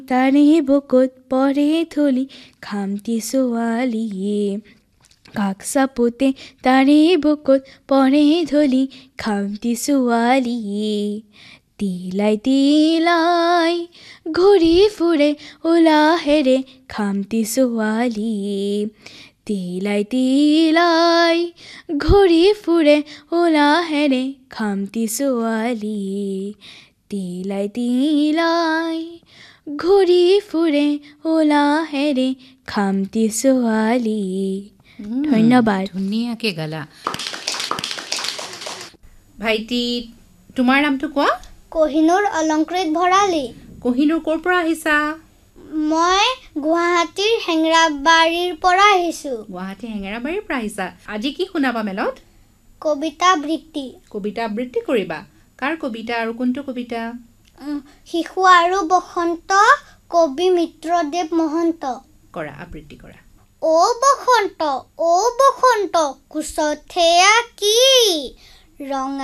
তাৰে বুকুত পৰে ধূলি খামটি ছোৱালীয়ে কাষ চাপোতে তাৰে বুকুত পৰে ধূলি খামটি ছোৱালীয়ে তিলাই তিলাই ঘূৰি ফুৰে উলাহেৰে খামটি ছোৱালীয়ে তিলাই তিলাই ঘূৰি ফুৰে উলাহেৰে খামটি ছোৱালীয়ে তিলাই তিলাই ঘূৰি ফুৰে উলাহেৰে খামটি ছোৱালীয়ে ধন্যবাদ ধুনীয়াকে গালা ভাইটি তোমাৰ নামটো কোৱা কহিনুৰ অলংকৃত ভৰালী কহিনুৰ ক'ৰ পৰা আহিছা মই গুৱাহাটীৰ হেংৰাবাৰীৰ পৰা আহিছোঁ গুৱাহাটী হেঙেৰাবাৰীৰ পৰা আহিছা আজি কি শুনাবা মেলত কবিতা আবৃত্তি কৰিবা কাৰ কবিতা আৰু কোনটো কবিতা শিশু আৰু বসন্ত কবি মিত্ৰদেৱ মহন্ত কৰা আবৃত্তি কৰা অ বসন্ত কোচত সেয়া কি ৰঙা